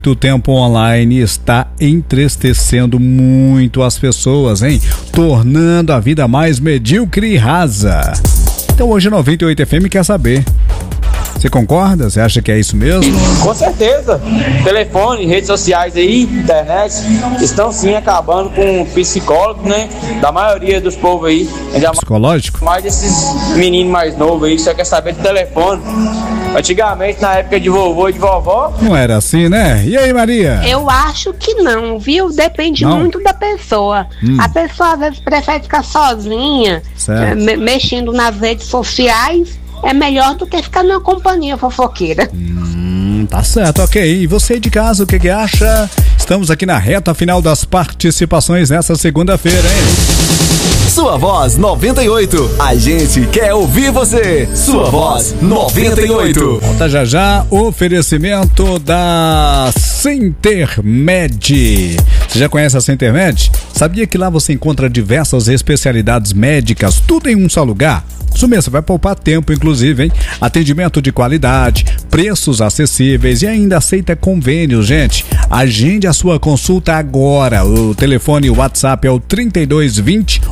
O tempo online está entristecendo muito as pessoas, hein? Tornando a vida mais medíocre e rasa. Então hoje 98 FM quer saber. Você concorda? Você acha que é isso mesmo? Com certeza. Telefone, redes sociais aí, internet, estão sim acabando com o psicólogo, né? Da maioria dos povos aí. Psicológico? Mais desses meninos mais novos aí, só quer saber do telefone. Antigamente, na época de vovô e de vovó... Não era assim, né? E aí, Maria? Eu acho que não, viu? Depende muito da pessoa. A pessoa às vezes prefere ficar sozinha, mexendo nas redes sociais. É melhor do que ficar numa companhia fofoqueira. Tá certo, ok. E você de casa, o que acha? Estamos aqui na reta final das participações nessa segunda-feira, hein? Sua Voz 98. A gente quer ouvir você. Sua Voz 98. Volta já, oferecimento da Centermed. Você já conhece a Centermed? Sabia que lá você encontra diversas especialidades médicas, tudo em um só lugar? Isso mesmo, você vai poupar tempo, inclusive, hein? Atendimento de qualidade, preços acessíveis e ainda aceita convênios, gente. Agende a sua consulta agora. O telefone e o WhatsApp é o 3220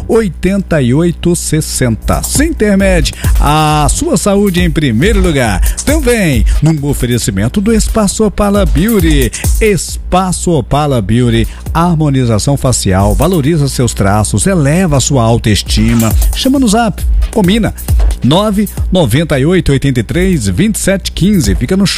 8860. Centermed, a sua saúde em primeiro lugar. Também num oferecimento do Espaço Opala Beauty. Espaço Opala Beauty, harmonização facial, valoriza seus traços, eleva a sua autoestima. Chama no Zap, combina. 998 83 27 15. Fica no show.